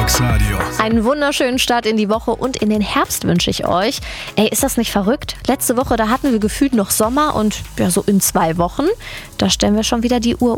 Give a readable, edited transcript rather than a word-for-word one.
Mixradio. Einen wunderschönen Start in die Woche und in den Herbst wünsche ich euch. Ey, ist das nicht verrückt? Letzte Woche, da hatten wir gefühlt noch Sommer und ja, so in 2 Wochen, da stellen wir schon wieder die Uhr